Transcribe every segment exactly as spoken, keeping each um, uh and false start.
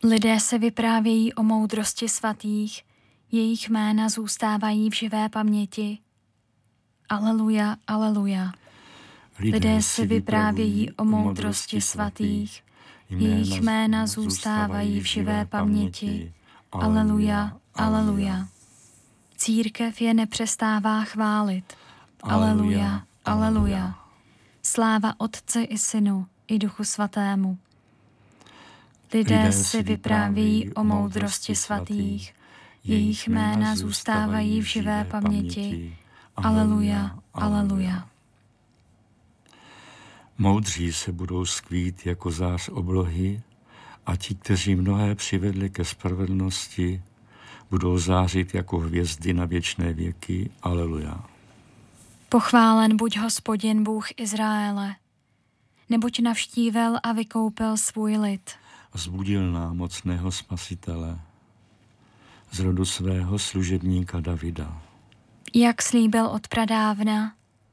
Lidé se vyprávějí o moudrosti svatých, jejich jména zůstávají v živé paměti. Aleluja, aleluja. Lidé si vyprávějí o moudrosti svatých, jejich jména zůstávají v živé paměti. Aleluja, aleluja. Církev je nepřestává chválit. Aleluja, aleluja. Sláva Otci i Synu i Duchu Svatému. Lidé si vyprávějí o moudrosti svatých, jejich jména zůstávají v živé paměti. Aleluja, aleluja. Moudří se budou skvít jako zář oblohy a ti, kteří mnohé přivedli ke spravedlnosti, budou zářit jako hvězdy na věčné věky. Aleluja. Pochválen buď Hospodin Bůh Izraele, neboť navštívil a vykoupil svůj lid. Vzbudil nám mocného Spasitele z rodu svého služebníka Davida. Jak slíbil od pradávna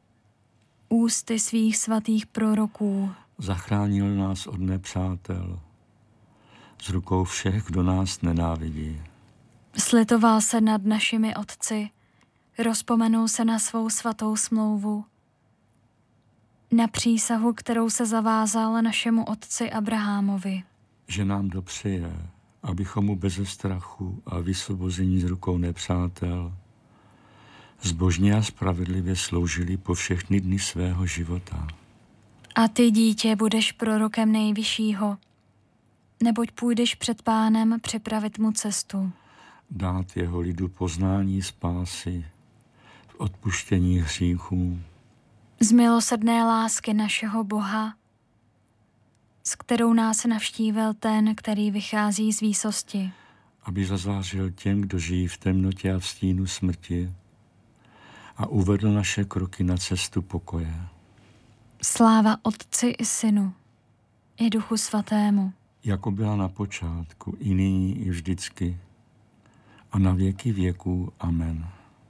ústy svých svatých proroků. Zachránil nás od nepřátel, z rukou všech, kdo nás nenávidí. Slitoval se nad našimi otci, rozpomenul se na svou svatou smlouvu, na přísahu, kterou se zavázal našemu otci Abrahamovi. Že nám dopřeje, abychom mu beze strachu a vysvobození z rukou nepřátel zbožně a spravedlivě sloužili po všechny dny svého života. A ty, dítě, budeš prorokem Nejvyššího, neboť půjdeš před Pánem připravit mu cestu. Dát jeho lidu poznání spásy v odpuštění hříchů. Z milosrdné lásky našeho Boha, s kterou nás navštívil ten, který vychází z výsosti. Aby zazářil těm, kdo žijí v temnotě a v stínu smrti, a uvedl naše kroky na cestu pokoje. Sláva Otci i Synu i Duchu Svatému. Jako byla na počátku, i nyní, i vždycky, a na věky věků. Amen.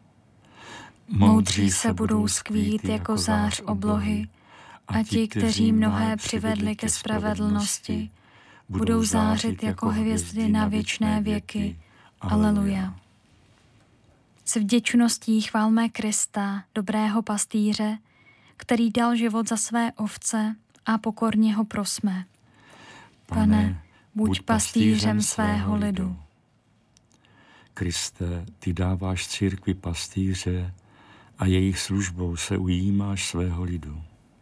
Moudří se budou skvít jako zář oblohy, a ti, kteří mnohé přivedli ke spravedlnosti, budou zářit jako hvězdy na věčné věky. Aleluja. S vděčností chválme Krista, dobrého pastýře, který dal život za své ovce, a pokorně ho prosme. Pane, buď pastýřem svého lidu. Kriste, ty dáváš církvi pastýře a jejich službou se ujímáš svého lidu.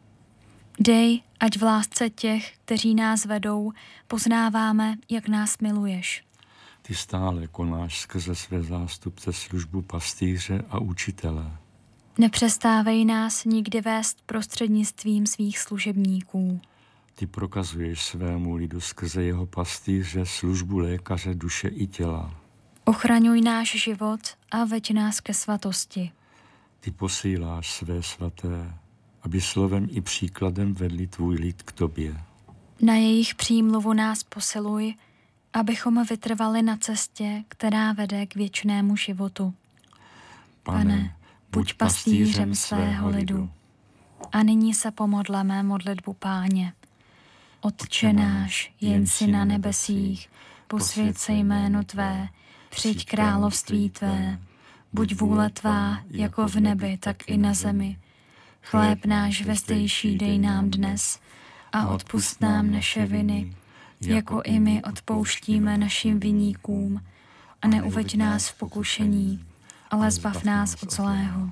Dej, ať v lásce těch, kteří nás vedou, poznáváme, jak nás miluješ. Ty stále konáš skrze své zástupce službu pastýře a učitele. Nepřestávej nás nikdy vést prostřednictvím svých služebníků. Ty prokazuješ svému lidu skrze jeho pastýře službu lékaře duše i těla. Ochraňuj náš život a veď nás ke svatosti. Ty posíláš své svaté, aby slovem i příkladem vedli tvůj lid k tobě. Na jejich přímluvu nás posiluj, abychom vytrvali na cestě, která vede k věčnému životu. Pane, buď pastýřem svého lidu. A nyní se pomodleme modlitbu Páně. Otče náš, jen jsi na nebesích, posvěť se jméno tvé, přijď království tvé, buď vůle tvá, jako v nebi, tak i na zemi. Chléb náš vezdejší dej nám dnes a odpusť nám naše viny, jako i my odpouštíme našim viníkům, a neuveď nás v pokušení, ale zbav nás od zlého.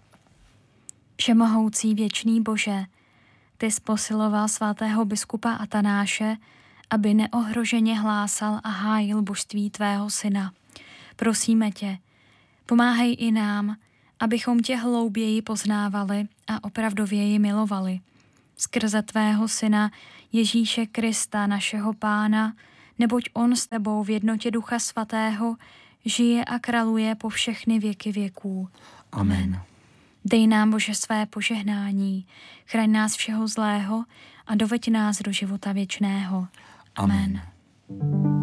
Všemohoucí věčný Bože, ty jsi posiloval svatého biskupa Atanáše, aby neohroženě hlásal a hájil božství tvého syna. Prosíme tě, pomáhej i nám, abychom tě hlouběji poznávali a opravdověji milovali. Skrze tvého syna Ježíše Krista, našeho Pána, neboť on s tebou v jednotě Ducha Svatého žije a králuje po všechny věky věků. Amen. Dej nám, Bože, své požehnání, chraň nás všeho zlého a doveď nás do života věčného. Amen. Amen.